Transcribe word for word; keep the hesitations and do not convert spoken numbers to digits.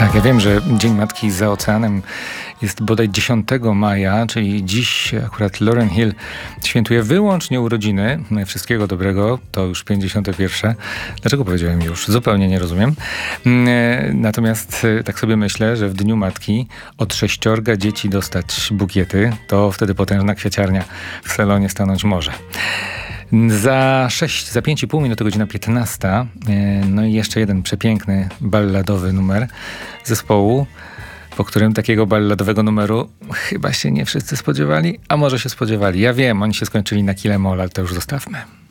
Tak, ja wiem, że Dzień Matki za Oceanem jest bodaj dziesiątego maja, czyli dziś akurat Lauryn Hill świętuje wyłącznie urodziny. Wszystkiego dobrego, to już pięćdziesiąte pierwsze. Dlaczego powiedziałem już? Zupełnie nie rozumiem. Natomiast tak sobie myślę, że w Dniu Matki od sześciorga dzieci dostać bukiety, to wtedy potężna kwiaciarnia w salonie stanąć może. Za sześć, za pięć i pół minuty, godzina piętnasta. No i jeszcze jeden przepiękny balladowy numer zespołu, po którym takiego balladowego numeru chyba się nie wszyscy spodziewali, a może się spodziewali. Ja wiem, oni się skończyli na Kill Em All, ale to już zostawmy.